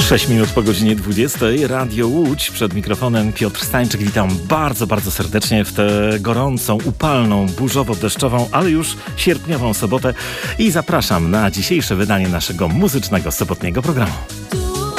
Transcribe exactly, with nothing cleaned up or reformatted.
sześć minut po godzinie dwudziestej. Radio Łódź, przed mikrofonem Piotr Stańczyk. Witam bardzo, bardzo serdecznie w tę gorącą, upalną, burzowo-deszczową, ale już sierpniową sobotę i zapraszam na dzisiejsze wydanie naszego muzycznego sobotniego programu.